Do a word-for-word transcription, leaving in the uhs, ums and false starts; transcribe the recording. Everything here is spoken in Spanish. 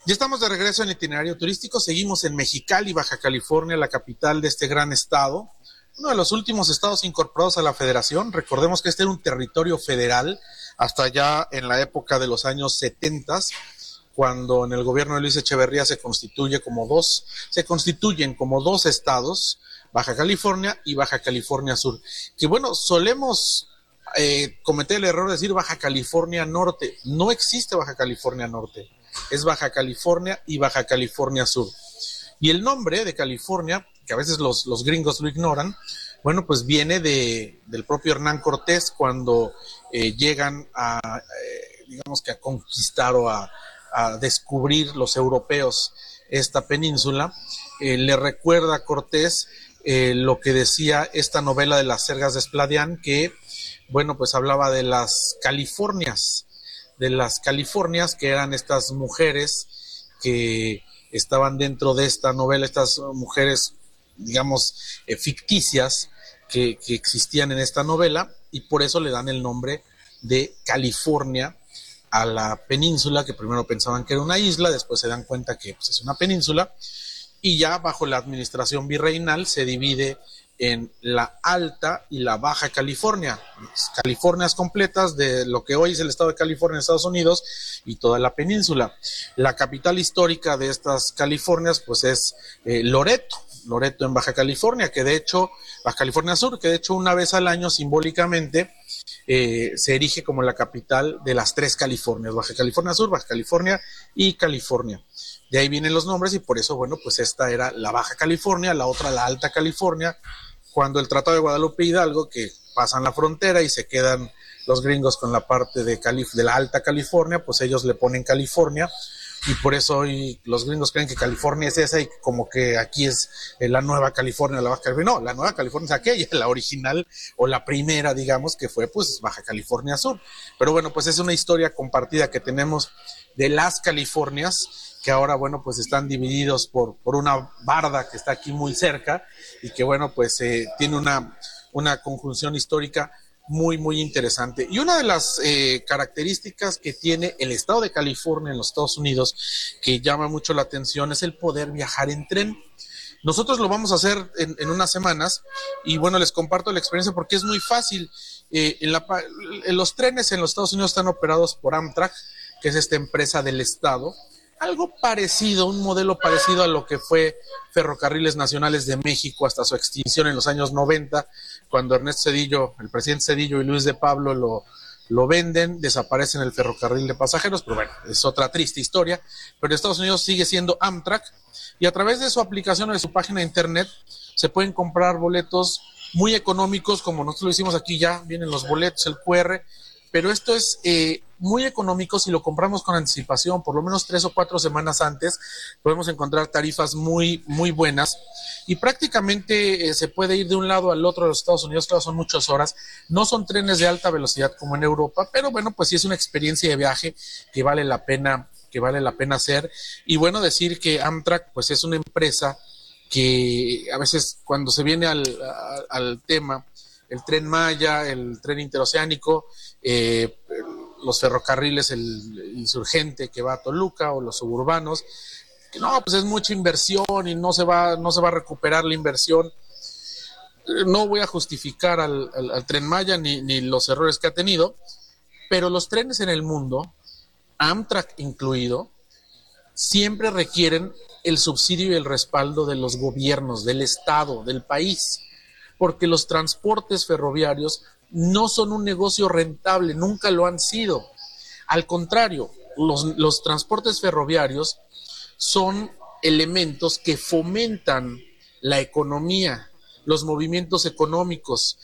Ya estamos de regreso en el itinerario turístico, seguimos en Mexicali, Baja California, la capital de este gran estado, uno de los últimos estados incorporados a la federación. Recordemos que este era un territorio federal hasta ya en la época de los años setenta, cuando en el gobierno de Luis Echeverría se constituye como dos, se constituyen como dos estados, Baja California y Baja California Sur, que bueno, solemos eh, cometer el error de decir Baja California Norte. No existe Baja California Norte, es Baja California y Baja California Sur. Y el nombre de California, que a veces los, los gringos lo ignoran, bueno, pues viene de, del propio Hernán Cortés cuando eh, llegan a, eh, digamos que a conquistar o a, a descubrir los europeos esta península. Eh, le recuerda a Cortés eh, lo que decía esta novela de las Sergas de Esplandián, que, bueno, pues hablaba de las Californias, de las Californias, que eran estas mujeres que estaban dentro de esta novela, estas mujeres, digamos, eh, ficticias que, que existían en esta novela, y por eso le dan el nombre de California a la península, que primero pensaban que era una isla, después se dan cuenta que pues, es una península, y ya bajo la administración virreinal se divide en la Alta y la Baja California, Californias completas de lo que hoy es el estado de California en Estados Unidos y toda la península. La capital histórica de estas Californias pues es eh, Loreto, Loreto en Baja California, que de hecho, Baja California Sur, que de hecho una vez al año simbólicamente eh, se erige como la capital de las tres Californias, Baja California Sur, Baja California y California. De ahí vienen los nombres y por eso, bueno, pues esta era la Baja California, la otra la Alta California. Cuando el Tratado de Guadalupe Hidalgo, que pasan la frontera y se quedan los gringos con la parte de, Calif- de la Alta California, pues ellos le ponen California, y por eso hoy los gringos creen que California es esa y como que aquí es eh, la Nueva California, la Baja California. No, la Nueva California es aquella, la original o la primera, digamos, que fue pues Baja California Sur. Pero bueno, pues es una historia compartida que tenemos de las Californias, que ahora, bueno, pues están divididos por, por una barda que está aquí muy cerca y que, bueno, pues eh, tiene una, una conjunción histórica muy, muy interesante. Y una de las eh, características que tiene el estado de California en los Estados Unidos, que llama mucho la atención, es el poder viajar en tren. Nosotros lo vamos a hacer en, en unas semanas y, bueno, les comparto la experiencia porque es muy fácil. Eh, en, la, en los trenes en los Estados Unidos están operados por Amtrak, que es esta empresa del estado. Algo parecido, un modelo parecido a lo que fue Ferrocarriles Nacionales de México hasta su extinción en los años noventa, cuando Ernesto Zedillo, el presidente Zedillo y Luis de Pablo lo, lo venden, desaparecen el ferrocarril de pasajeros, pero bueno, es otra triste historia. Pero Estados Unidos sigue siendo Amtrak y a través de su aplicación o de su página de internet se pueden comprar boletos muy económicos, como nosotros lo hicimos aquí, ya vienen los boletos, el cu erre, pero esto es eh, muy económico si lo compramos con anticipación, por lo menos tres o cuatro semanas antes, podemos encontrar tarifas muy, muy buenas y prácticamente eh, se puede ir de un lado al otro de los Estados Unidos, claro, son muchas horas, no son trenes de alta velocidad como en Europa, pero bueno, pues sí es una experiencia de viaje que vale la pena, que vale la pena hacer. Y bueno, decir que Amtrak pues es una empresa que a veces cuando se viene al, al, al tema, el Tren Maya, el tren interoceánico, eh, los ferrocarriles, el Insurgente que va a Toluca o los suburbanos, que no, pues es mucha inversión y no se va, no se va a recuperar la inversión. No voy a justificar al, al, al Tren Maya ni, ni los errores que ha tenido, pero los trenes en el mundo, Amtrak incluido, siempre requieren el subsidio y el respaldo de los gobiernos, del Estado, del país, porque los transportes ferroviarios no son un negocio rentable, nunca lo han sido. Al contrario, los, los transportes ferroviarios son elementos que fomentan la economía, los movimientos económicos,